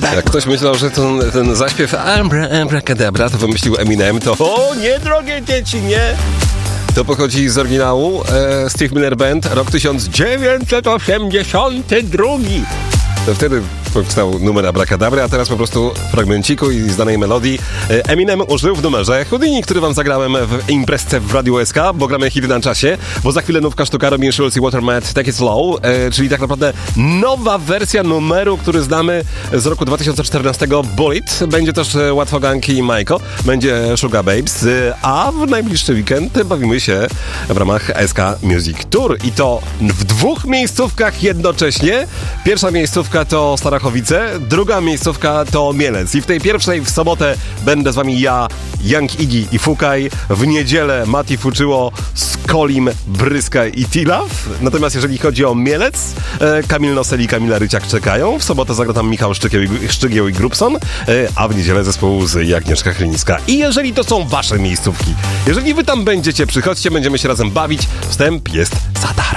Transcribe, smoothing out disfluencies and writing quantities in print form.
Jak ktoś myślał, że ten zaśpiew Abracadabra to wymyślił Eminem, to o nie, drogie dzieci, nie! To pochodzi z oryginału Steve Miller Band, rok 1982. To wtedy powstał numer Abracadabra, a teraz po prostu fragmenciku i znanej melodii Eminem użył w numerze Houdini, który wam zagrałem w imprezce w Radiu SK, bo gramy hity na czasie, bo za chwilę nówka sztuka Robin Schulz i Watermat Take It Slow, czyli tak naprawdę nowa wersja numeru, który znamy z roku 2014, Bullet. Będzie też Łatwoganki i Majko, będzie Sugar Babes, a w najbliższy weekend bawimy się w ramach SK Music Tour i to w dwóch miejscówkach jednocześnie. Pierwsza miejscówka to Starachowice, druga miejscówka to Mielec. I w tej pierwszej w sobotę będę z wami ja, Young Iggy i Fukaj. W niedzielę Mati Fuczyło, Skolim, Bryskaj i Tilaf. Natomiast jeżeli chodzi o Mielec, Kamil Nosel i Kamila Ryciak czekają. W sobotę zagra tam Michał Szczygieł i Grubson, a w niedzielę zespół z Agnieszka Chryniska. I jeżeli to są wasze miejscówki, jeżeli wy tam będziecie, przychodźcie, będziemy się razem bawić. Wstęp jest za darmo.